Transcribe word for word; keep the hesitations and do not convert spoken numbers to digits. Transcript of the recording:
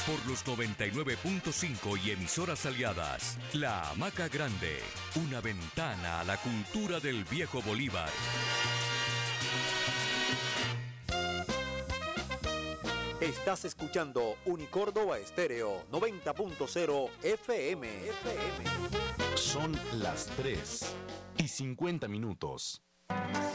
por los noventa y nueve punto cinco y emisoras aliadas. La Hamaca Grande, una ventana a la cultura del viejo Bolívar. Estás escuchando Unicórdoba Estéreo noventa punto cero F M. F M. Son las tres y cincuenta minutos.